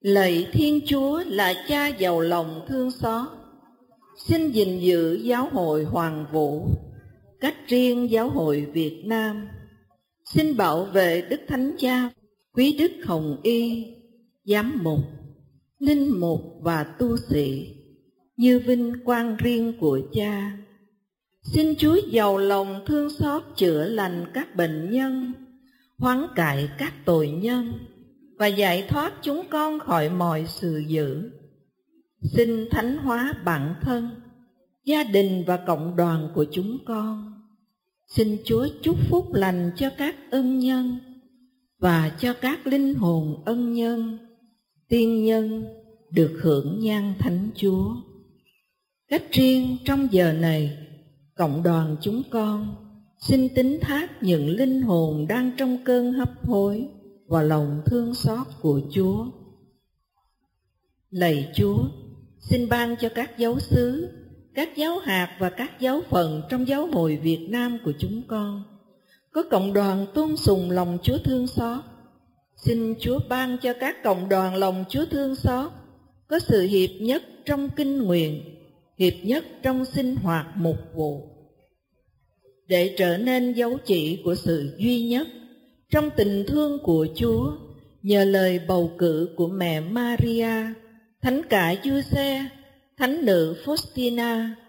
Lạy Thiên Chúa là Cha giàu lòng thương xót, xin gìn giữ giáo hội Hoàng Vũ, cách riêng giáo hội Việt Nam. Xin bảo vệ Đức Thánh Cha, quý Đức Hồng Y, giám mục, linh mục và tu sĩ, như vinh quang riêng của Cha. Xin Chúa giàu lòng thương xót chữa lành các bệnh nhân, hoán cải các tội nhân và giải thoát chúng con khỏi mọi sự dữ. Xin thánh hóa bản thân, gia đình và cộng đoàn của chúng con. Xin Chúa chúc phúc lành cho các ân nhân và cho các linh hồn ân nhân, tiên nhân được hưởng nhang Thánh Chúa. Cách riêng trong giờ này, cộng đoàn chúng con xin tín thác những linh hồn đang trong cơn hấp hối và lòng thương xót của Chúa. Lạy Chúa, xin ban cho các giáo xứ, các giáo hạt và các giáo phận trong giáo hội Việt Nam của chúng con có cộng đoàn tôn sùng lòng Chúa thương xót. Xin Chúa ban cho các cộng đoàn lòng Chúa thương xót có sự hiệp nhất trong kinh nguyện, hiệp nhất trong sinh hoạt mục vụ, để trở nên dấu chỉ của sự duy nhất trong tình thương của Chúa, nhờ lời bầu cử của mẹ Maria, thánh cả Giuse, thánh nữ Faustina,